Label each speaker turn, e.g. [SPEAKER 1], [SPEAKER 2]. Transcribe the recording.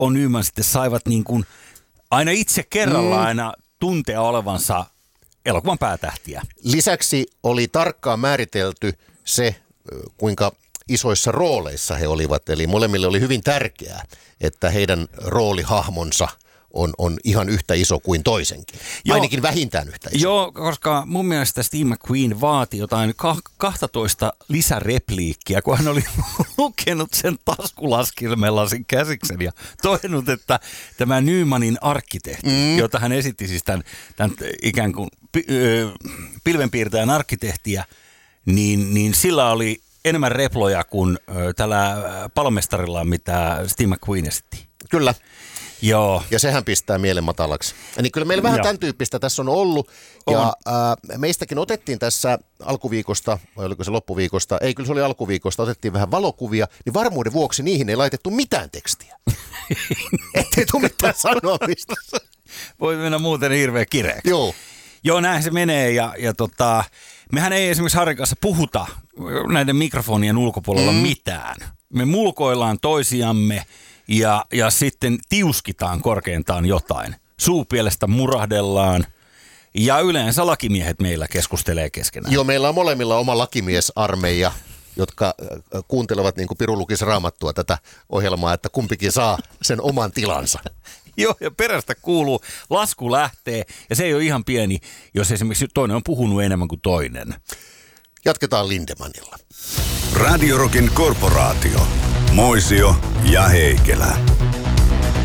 [SPEAKER 1] on Nyman sitten saivat niin kuin aina itse kerrallaan aina tuntea olevansa elokuvan päätähtiä.
[SPEAKER 2] Lisäksi oli tarkkaan määritelty se, kuinka isoissa rooleissa he olivat. Eli molemmille oli hyvin tärkeää, että heidän roolihahmonsa on ihan yhtä iso kuin toisenkin. Ainakin vähintään yhtä iso.
[SPEAKER 1] Joo, koska mun mielestä Steve McQueen vaati jotain 12 lisärepliikkiä, kun hän oli lukenut sen taskulaskilmella sen käsiksen ja todennut, että tämä Nymanin arkkitehti, jota hän esitti siis tämän ikään kuin pilvenpiirtäjän arkkitehtiä, niin sillä oli enemmän reploja kuin tällä palomestarilla, mitä Steve McQueen esitti.
[SPEAKER 2] Kyllä.
[SPEAKER 1] Joo.
[SPEAKER 2] Ja sehän pistää mielen matalaksi. Eli kyllä meillä vähän tämän tyyppistä tässä on ollut. Ja meistäkin otettiin tässä alkuviikosta, vai oliko se loppuviikosta, ei kyllä se oli alkuviikosta, otettiin vähän valokuvia, niin varmuuden vuoksi niihin ei laitettu mitään tekstiä. Ettei tule mitään sanomista.
[SPEAKER 1] Voi mennä muuten hirveä kireeksi. Joo, näin se menee ja mehän ei esimerkiksi Harrin kanssa puhuta näiden mikrofonien ulkopuolella mitään. Me mulkoillaan toisiamme ja sitten tiuskitaan korkeintaan jotain. Suupielestä murahdellaan ja yleensä lakimiehet meillä keskustelee keskenään.
[SPEAKER 2] Joo, meillä on molemmilla oma lakimiesarmeija, jotka kuuntelevat niin kuin Piru lukisi Raamattua tätä ohjelmaa, että kumpikin saa sen oman tilansa.
[SPEAKER 1] Joo, ja perästä kuuluu, lasku lähtee, ja se ei ole ihan pieni, jos esimerkiksi toinen on puhunut enemmän kuin toinen.
[SPEAKER 2] Jatketaan Lindemannilla.
[SPEAKER 3] Radio Rockin korporaatio. Moisio ja Heikelä.